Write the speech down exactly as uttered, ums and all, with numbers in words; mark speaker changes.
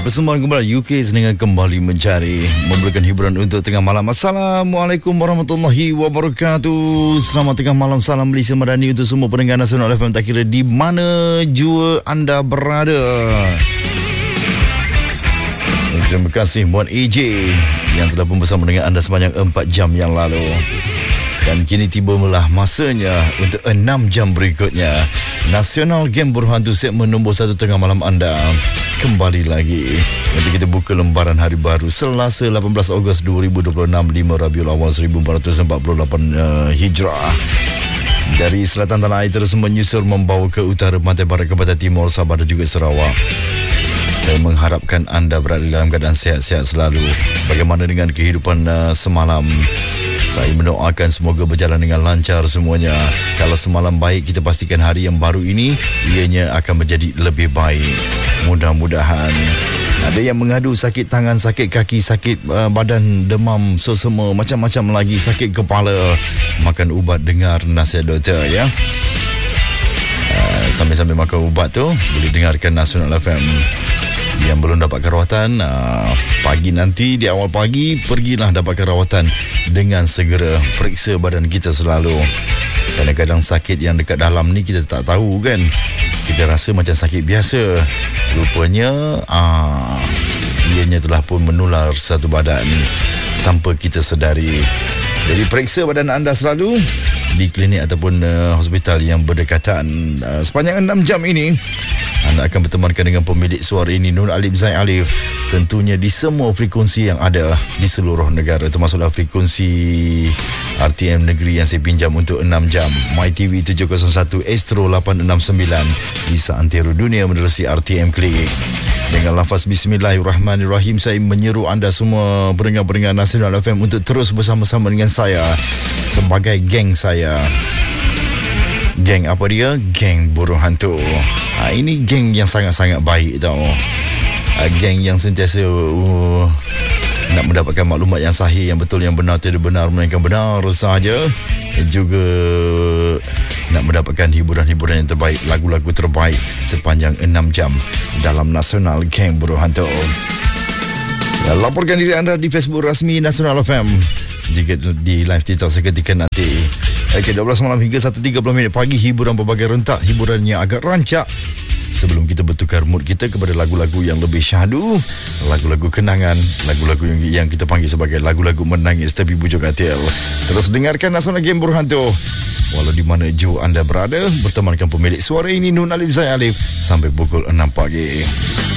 Speaker 1: Persembahan kembali U K dengan kembali mencari memberikan hiburan untuk tengah malam. Assalamualaikum warahmatullahi wabarakatuh. Selamat tengah malam, salam Malaysia Madani untuk semua pendengar Nasional F M, tak kira di mana jua anda berada. Terima kasih buat A J yang telah pun bersama dengan anda sepanjang empat jam yang lalu. Dan kini tibalah masanya untuk enam jam berikutnya. Nasional Game Berhantu segmen nombor satu tengah malam anda kembali lagi. Nanti kita buka lembaran hari baru Selasa lapan belas Ogos dua ribu dua puluh enam, lima Rabiul Awal seribu empat ratus empat puluh lapan uh, Hijrah. Dari selatan tanah air terus menyusur membawa ke utara, pantai barat, ke pantai timur, Sabah dan juga Sarawak. Saya mengharapkan anda berada dalam keadaan sihat-sihat selalu. Bagaimana dengan kehidupan uh, semalam? Saya mendoakan semoga berjalan dengan lancar semuanya. Kalau semalam baik, kita pastikan hari yang baru ini ianya akan menjadi lebih baik. Mudah-mudahan. Ada yang mengadu sakit tangan, sakit kaki, sakit uh, badan, demam, sesama, macam-macam lagi, sakit kepala. Makan ubat, dengar nasihat doktor ya. Uh, sambil-sambil makan ubat tu, boleh dengarkan Nasional F M. Yang belum dapatkan rawatan, uh, pagi nanti, di awal pagi, pergilah dapatkan rawatan dengan segera. Periksa badan kita selalu. Kadang-kadang sakit yang dekat dalam ni kita tak tahu kan. Kita rasa macam sakit biasa. Rupanya uh, ianya telah pun menular satu badan tanpa kita sedari. Jadi periksa badan anda selalu di klinik ataupun uh, hospital yang berdekatan. Uh, sepanjang enam jam ini anda akan bertemankan dengan pemilik suara ini, Nur Alif Zaid Alif. Tentunya di semua frekuensi yang ada di seluruh negara, termasuklah frekuensi R T M negeri yang saya pinjam untuk enam jam. MyTV tujuh kosong satu, Astro lapan enam sembilan di seantero dunia menerusi R T M Klik. Dengan lafaz Bismillahirrahmanirrahim, saya menyeru anda semua pendengar-pendengar Nasional F M untuk terus bersama-sama dengan saya sebagai geng saya. Geng apa dia? Geng Burung Hantu. Ha, ini geng yang sangat-sangat baik tau. Ha, geng yang sentiasa uh, nak mendapatkan maklumat yang sahih, yang betul, yang benar, tidak benar, melainkan benar sahaja. Juga nak mendapatkan hiburan-hiburan yang terbaik, lagu-lagu terbaik sepanjang enam jam dalam Nasional Geng Burung Hantu. Ya, laporkan diri anda di Facebook rasmi Nasional F M jika di live TikTok seketika nanti. Okey, dua belas malam hingga satu tiga puluh minit pagi, hiburan berbagai rentak, hiburan yang agak rancak. Sebelum kita bertukar mood kita kepada lagu-lagu yang lebih syahdu, lagu-lagu kenangan, lagu-lagu yang, yang kita panggil sebagai lagu-lagu menangis tapi bujuk katil. Terus dengarkan Nasional Game Berhantu. Walau di mana jua anda berada, bertemankan pemilik suara ini, Nur Alif Zaid Alif, sampai pukul enam pagi.